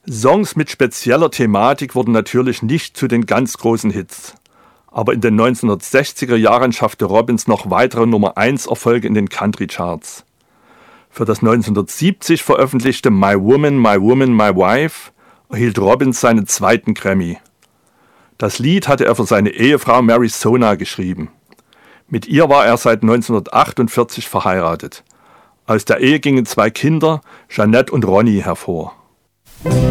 Songs mit spezieller Thematik wurden natürlich nicht zu den ganz großen Hits. Aber in den 1960er Jahren schaffte Robbins noch weitere Nummer-1-Erfolge in den Country-Charts. Für das 1970 veröffentlichte My Woman, My Woman, My Wife erhielt Robbins seinen zweiten Grammy. Das Lied hatte er für seine Ehefrau Mary Sona geschrieben. Mit ihr war er seit 1948 verheiratet. Aus der Ehe gingen 2 Kinder, Jeanette und Ronnie, hervor.